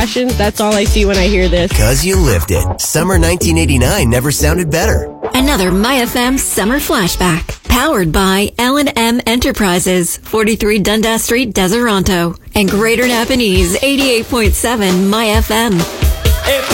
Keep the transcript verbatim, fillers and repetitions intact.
fashion. That's all I see when I hear this. Cause you lived it. Summer nineteen eighty-nine never sounded better. Another MyFM Summer Flashback. Powered by L and M Enterprises, forty-three Dundas Street, Deseronto. And Greater Napanese, eighty-eight point seven MyFM.